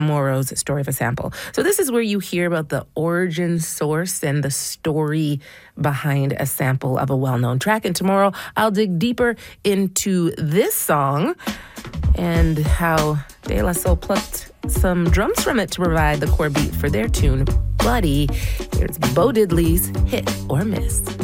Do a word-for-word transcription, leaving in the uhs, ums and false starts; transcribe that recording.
Morrow's Story of a Sample. So this is where you hear about the origin source and the story behind a sample of a well-known track. And tomorrow I'll dig deeper into this song and how De La Soul plucked some drums from it to provide the core beat for their tune, Buddy. Here's Bo Diddley's Hit or Miss.